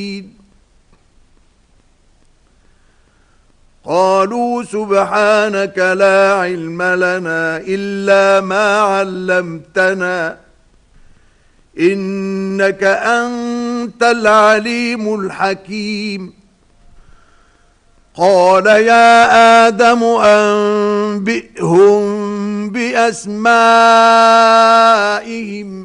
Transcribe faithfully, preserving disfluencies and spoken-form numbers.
قالوا سبحانك لا علم لنا إلا ما علمتنا إنك أنت العليم الحكيم قال يا آدم أنبئهم بأسمائهم